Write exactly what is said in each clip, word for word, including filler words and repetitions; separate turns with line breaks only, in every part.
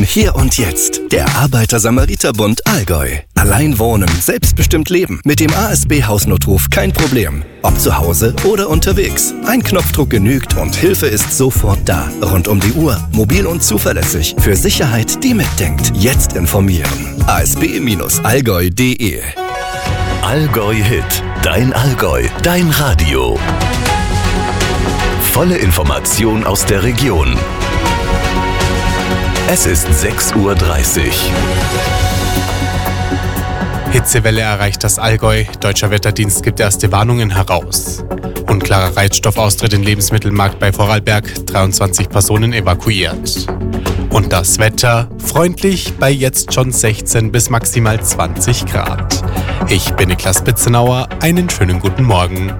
Hier und jetzt, der Arbeiter-Samariter-Bund Allgäu. Allein wohnen, selbstbestimmt leben. Mit dem A S B-Hausnotruf kein Problem. Ob zu Hause oder unterwegs. Ein Knopfdruck genügt und Hilfe ist sofort da. Rund um die Uhr, mobil und zuverlässig. Für Sicherheit, die mitdenkt. Jetzt informieren. a s b Bindestrich allgäu punkt d e
Allgäu Hit. Dein Allgäu. Dein Radio. Volle Information aus der Region. Es ist sechs Uhr dreißig.
Hitzewelle erreicht das Allgäu. Deutscher Wetterdienst gibt erste Warnungen heraus. Unklarer Reizstoffaustritt im Lebensmittelmarkt bei Vorarlberg. dreiundzwanzig Personen evakuiert. Und das Wetter freundlich bei jetzt schon sechzehn bis maximal zwanzig Grad. Ich bin Niklas Bitzenauer. Einen schönen guten Morgen.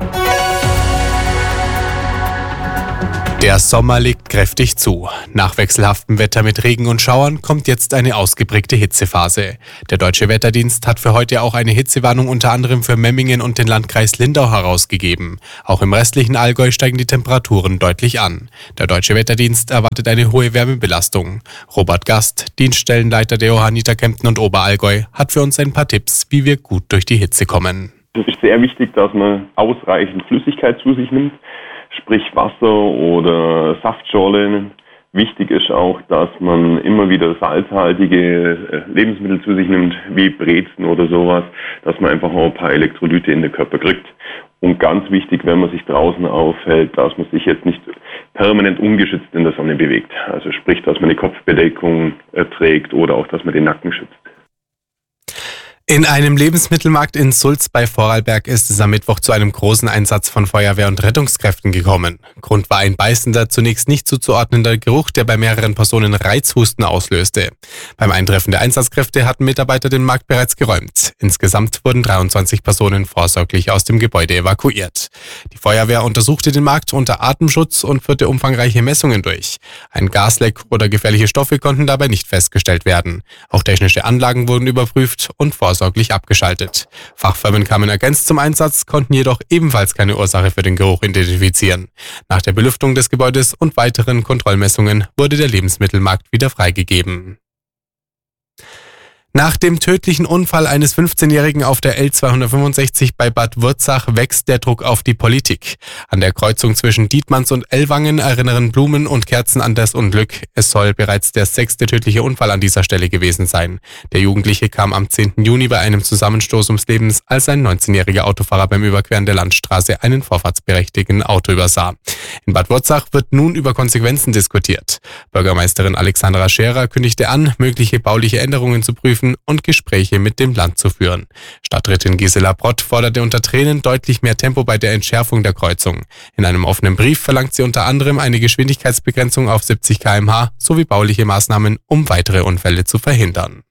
Der Sommer legt kräftig zu. Nach wechselhaftem Wetter mit Regen und Schauern kommt jetzt eine ausgeprägte Hitzephase. Der Deutsche Wetterdienst hat für heute auch eine Hitzewarnung unter anderem für Memmingen und den Landkreis Lindau herausgegeben. Auch im restlichen Allgäu steigen die Temperaturen deutlich an. Der Deutsche Wetterdienst erwartet eine hohe Wärmebelastung. Robert Gast, Dienststellenleiter der Johanniter Kempten und Oberallgäu, hat für uns ein paar Tipps, wie wir gut durch die Hitze kommen.
Es ist sehr wichtig, dass man ausreichend Flüssigkeit zu sich nimmt. Sprich Wasser oder Saftschorle. Wichtig ist auch, dass man immer wieder salzhaltige Lebensmittel zu sich nimmt, wie Brezen oder sowas, dass man einfach auch ein paar Elektrolyte in den Körper kriegt. Und ganz wichtig, wenn man sich draußen aufhält, dass man sich jetzt nicht permanent ungeschützt in der Sonne bewegt. Also sprich, dass man eine Kopfbedeckung trägt oder auch, dass man den Nacken schützt.
In einem Lebensmittelmarkt in Sulz bei Vorarlberg ist es am Mittwoch zu einem großen Einsatz von Feuerwehr und Rettungskräften gekommen. Grund war ein beißender, zunächst nicht zuzuordnender Geruch, der bei mehreren Personen Reizhusten auslöste. Beim Eintreffen der Einsatzkräfte hatten Mitarbeiter den Markt bereits geräumt. Insgesamt wurden dreiundzwanzig Personen vorsorglich aus dem Gebäude evakuiert. Die Feuerwehr untersuchte den Markt unter Atemschutz und führte umfangreiche Messungen durch. Ein Gasleck oder gefährliche Stoffe konnten dabei nicht festgestellt werden. Auch technische Anlagen wurden überprüft und vorsorglich abgeschaltet. Fachfirmen kamen ergänzt zum Einsatz, konnten jedoch ebenfalls keine Ursache für den Geruch identifizieren. Nach der Belüftung des Gebäudes und weiteren Kontrollmessungen wurde der Lebensmittelmarkt wieder freigegeben. Nach dem tödlichen Unfall eines fünfzehnjährigen auf der L zweihundertfünfundsechzig bei Bad Wurzach wächst der Druck auf die Politik. An der Kreuzung zwischen Dietmanns und Ellwangen erinnern Blumen und Kerzen an das Unglück. Es soll bereits der sechste tödliche Unfall an dieser Stelle gewesen sein. Der Jugendliche kam am zehnten Juni bei einem Zusammenstoß ums Leben, als ein neunzehnjähriger Autofahrer beim Überqueren der Landstraße einen vorfahrtsberechtigten Auto übersah. In Bad Wurzach wird nun über Konsequenzen diskutiert. Bürgermeisterin Alexandra Scherer kündigte an, mögliche bauliche Änderungen zu prüfen und Gespräche mit dem Land zu führen. Stadträtin Gisela Brott forderte unter Tränen deutlich mehr Tempo bei der Entschärfung der Kreuzung. In einem offenen Brief verlangt sie unter anderem eine Geschwindigkeitsbegrenzung auf siebzig Kilometer pro Stunde sowie bauliche Maßnahmen, um weitere Unfälle zu verhindern.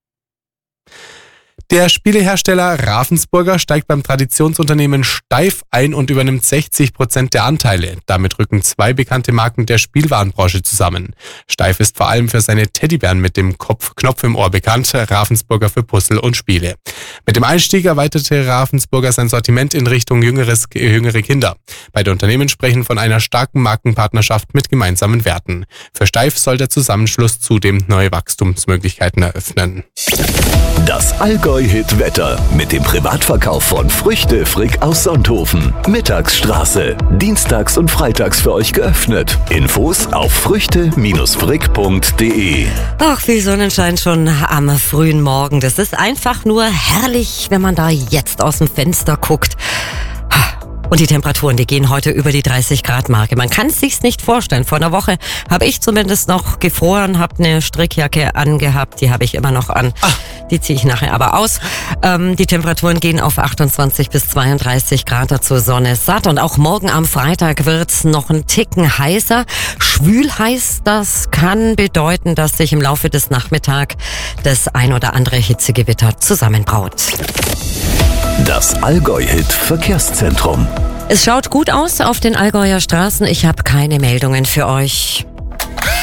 Der Spielehersteller Ravensburger steigt beim Traditionsunternehmen Steiff ein und übernimmt sechzig Prozent der Anteile. Damit rücken zwei bekannte Marken der Spielwarenbranche zusammen. Steiff ist vor allem für seine Teddybären mit dem Kopf Knopf im Ohr bekannt, Ravensburger für Puzzle und Spiele. Mit dem Einstieg erweiterte Ravensburger sein Sortiment in Richtung jüngeres, jüngere Kinder. Beide Unternehmen sprechen von einer starken Markenpartnerschaft mit gemeinsamen Werten. Für Steiff soll der Zusammenschluss zudem neue Wachstumsmöglichkeiten eröffnen.
Das Allgäu-Hit-Wetter mit dem Privatverkauf von Früchte Frick aus Sonthofen. Mittagsstraße. Dienstags und freitags für euch geöffnet. Infos auf früchte Bindestrich frick punkt d e.
Ach, viel Sonnenschein schon am frühen Morgen. Das ist einfach nur herrlich, wenn man da jetzt aus dem Fenster guckt. Und die Temperaturen, die gehen heute über die dreißig Grad Marke. Man kann es sich nicht vorstellen. Vor einer Woche habe ich zumindest noch gefroren, habe eine Strickjacke angehabt. Die habe ich immer noch an. Ach. Die ziehe ich nachher aber aus. Ähm, die Temperaturen gehen auf achtundzwanzig bis zweiunddreißig Grad, dazu Sonne satt. Und auch morgen am Freitag wird's noch einen Ticken heißer. Schwül heiß, das kann bedeuten, dass sich im Laufe des Nachmittags das ein oder andere Hitzegewitter zusammenbraut.
Das Allgäu-Hit Verkehrszentrum.
Es schaut gut aus auf den Allgäuer Straßen. Ich habe keine Meldungen für euch.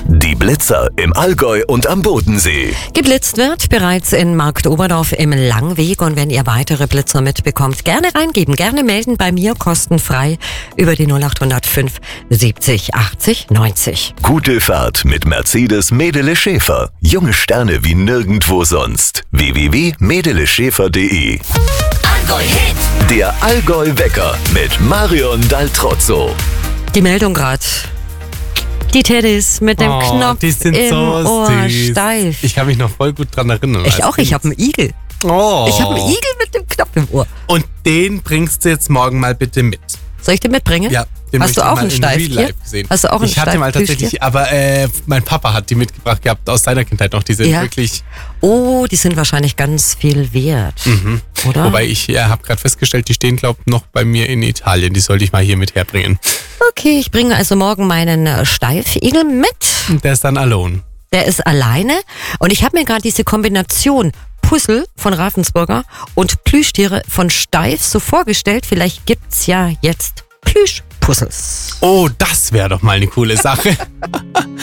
Die Blitzer im Allgäu und am Bodensee.
Geblitzt wird bereits in Marktoberdorf im Langweg. Und wenn ihr weitere Blitzer mitbekommt, gerne reingeben, gerne melden bei mir kostenfrei über die null acht null fünf siebzig achtzig neunzig.
Gute Fahrt mit Mercedes Medele Schäfer. Junge Sterne wie nirgendwo sonst. w w w punkt medele schäfer punkt de.
Allgäu Hit.
Der Allgäu-Wecker mit Marion Daltrozzo.
Die Meldung gerade. Die Teddys mit dem
Oh,
Knopf
die sind
im
so
Ohr
süß.
steif.
Ich kann mich noch voll gut dran erinnern.
Ich
als
auch, ich
Kind.
habe einen Igel.
Oh.
Ich habe einen Igel mit dem Knopf im Ohr.
Und den bringst du jetzt morgen mal bitte mit.
Soll ich den mitbringen?
Ja, den
Hast
möchte
du
ich
auch
mal
einen
in
Steif
Real
hier?
Life sehen.
Hast du auch einen
Ich hatte mal
Steif-Plüschtier?
tatsächlich, aber äh, mein Papa hat die mitgebracht gehabt aus seiner Kindheit noch. Die sind
Ja.
wirklich.
Oh, die sind wahrscheinlich ganz viel wert.
Mhm.
Oder?
Wobei ich ja, habe gerade festgestellt, die stehen glaube ich noch bei mir in Italien. Die sollte ich mal hier mit herbringen.
Okay, ich bringe also morgen meinen äh, Steifigel mit.
Und der ist dann alone.
Der ist alleine. Und ich habe mir gerade diese Kombination Puzzle von Ravensburger und Plüschtiere von Steif so vorgestellt. Vielleicht gibt's ja jetzt Plüschpuzzles.
Oh, das wäre doch mal eine coole Sache.